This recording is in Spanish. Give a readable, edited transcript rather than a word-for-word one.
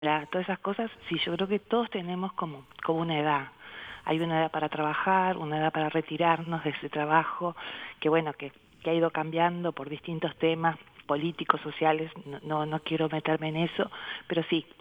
todas esas cosas, sí, yo creo que todos tenemos como una edad. Hay una edad para trabajar, una edad para retirarnos de ese trabajo, que bueno, que ha ido cambiando por distintos temas políticos, sociales, no quiero meterme en eso, pero sí,